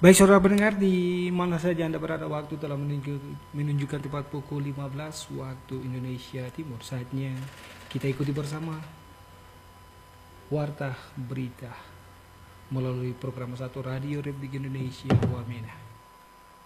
Baik saudara pendengar, di mana saja Anda berada, waktu telah menunjukkan tepat pukul 15 waktu Indonesia Timur. Saatnya kita ikuti bersama Warta Berita melalui program 1 Radio Republik Indonesia Wamena.